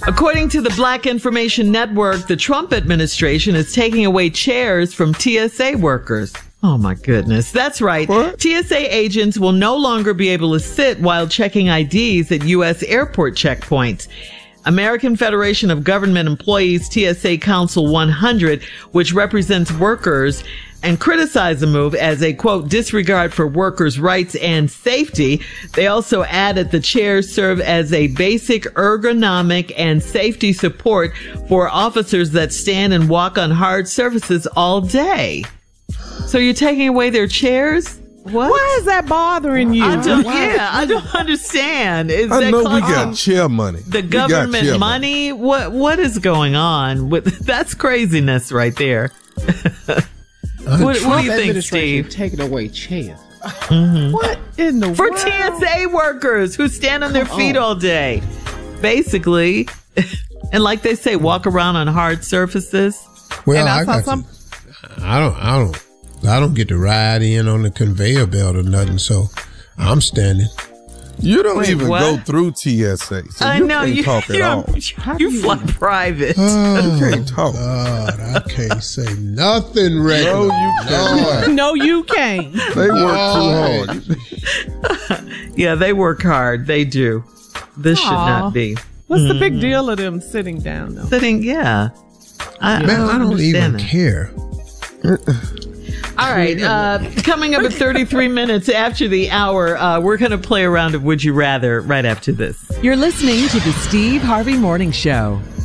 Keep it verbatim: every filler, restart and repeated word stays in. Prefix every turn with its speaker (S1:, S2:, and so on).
S1: According to the Black Information Network, the Trump administration is taking away chairs from T S A workers. Oh, my goodness. That's right.
S2: What?
S1: T S A agents will no longer be able to sit while checking I Ds at U S airport checkpoints. American Federation of Government Employees T S A Council one hundred, which represents workers, and criticized the move as a, quote, disregard for workers' rights and safety. They also added the chairs serve as a basic ergonomic and safety support for officers that stand and walk on hard surfaces all day. So you're taking away their chairs? What?
S3: Why is that bothering you?
S1: I don't, yeah, I don't understand. Is
S2: I
S1: that
S2: know we
S1: costing
S2: got chair money.
S1: the
S2: We got
S1: government
S2: chair
S1: money? What What is going on? With that's craziness right there. What, what do you think, Steve?
S4: Taking away chairs.
S1: Mm-hmm.
S3: What in the
S1: For
S3: world?
S1: T S A workers who stand on their
S4: Come
S1: feet
S4: on.
S1: all day, basically, and like they say, walk around on hard surfaces.
S5: Well,
S3: And I
S5: I,
S3: saw
S5: got
S3: some-
S5: to, I don't, I don't, I don't get to ride in on the conveyor belt or nothing, so I'm standing.
S2: You don't
S1: Wait,
S2: even
S1: what?
S2: go through T S A, so
S1: I
S2: you
S1: know
S2: can't
S1: you.
S2: talk at
S1: you're-
S2: all.
S1: You fly private.
S5: Oh,
S2: You can't talk.
S5: God, I can't say nothing regular.
S2: No, you can't.
S3: No, you can't.
S2: They work
S5: No.
S2: too hard.
S1: Yeah, they work hard. They do. This should
S3: Aw.
S1: not be
S3: What's the big deal of them sitting down, though?
S1: sitting. Yeah, I,
S5: Man, I don't even
S1: understand that.
S5: care.
S1: All right. Uh, coming up at thirty-three minutes after the hour, uh, we're going to play a round of Would You Rather right after this.
S6: You're listening to the Steve Harvey Morning Show.